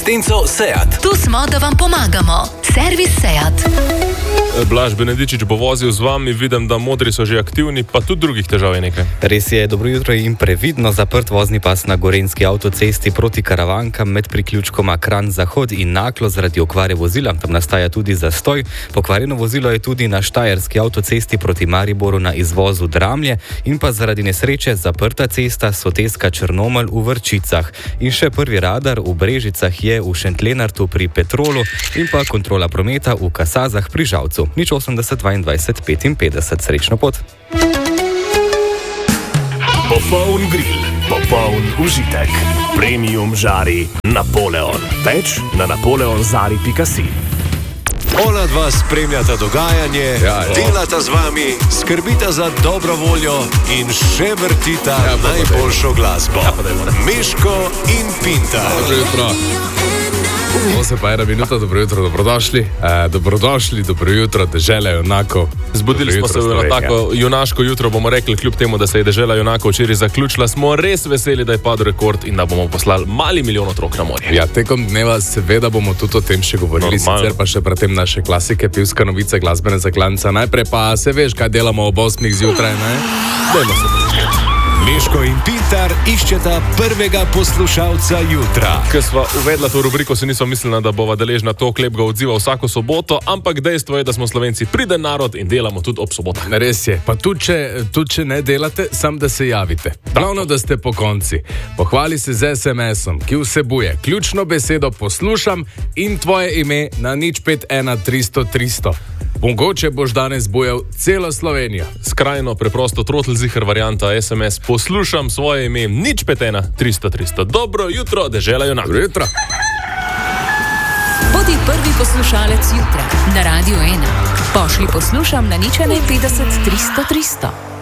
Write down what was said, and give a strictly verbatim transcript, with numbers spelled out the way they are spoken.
Tenco Seat. Tu smo, da vam pomagamo. Servis Seat. Blaž Benedičič bo vozil z vami, vidim, da modri so že aktivni, pa tudi drugih težav je nekaj. Res je, dobro jutro in previdno zaprt vozni pas na gorenjski avtocesti proti Karavankam med priključkoma Kranj-Zahod in Naklo zaradi okvare vozila. Tam nastaja tudi zastoj. Pokvarjeno vozilo je tudi na štajerski avtocesti proti Mariboru na izvozu Dramlje in pa zaradi nesreče zaprta cesta Soteska Črnomelj v Vrčicah. In še prvi radar v Brežicah je v Šentlenartu pri Petrolu in pa kontrola prometa v Kasazah pri Žalcu. Nič osemdeset dvaindvajset petinpetdeset. Srečno pot. Popoln grill, popoln užitek. Premium žari Napoleon. Več na napoleonzari pika si. Ona dva spremljata dogajanje, ja, delata z vami, skrbita za dobro voljo in še vrtita ja, najboljšo glasbo. Ja, Miško in Pintar. Dobro jutro. To se pa ena minuta, dobro jutro, dobrodošli. E, dobrodošli, dobro jutro, dežela junakov. Zbudili smo se na tako junaško jutro, bomo rekli, kljub temu, da se je dežela junakov včeraj zaključila, smo res veseli, da je padel rekord in da bomo poslali mali milijon otrok na morje. Ja, tekom dneva seveda bomo tudi o tem še govorili, Normalno. Sicer pa še predtem naše klasike, pivska novice, glasbene zaklanca. Najprej pa se veš, kaj delamo ob osmih zjutraj, ne? Dajmo se prišli. Miško in Pintar iščeta prvega poslušalca jutra. Ko sva uvedla to rubriko, si nismo mislila, da bova deležna to lepega odziva vsako soboto, ampak dejstvo je, da smo Slovenci priden narod in delamo tudi ob sobotah. Res je, pa tudi če, tudi če ne delate, sam da se javite. Glavno, da ste po konci. Pohvali se z es em esom, ki vsebuje ključno besedo poslušam in tvoje ime na nič pet ena tristo tristo. Mogoče boš danes bojal celo Slovenijo. Skrajno preprosto trotlziher varianta es em es. Poslušam svoje ime nič pet ena tristo tristo. Dobro jutro, dežela junakov. Dobro jutro. Bodi prvi poslušalec jutra na Radio ena. Pošli poslušam na nič ena petdeset tristo tristo.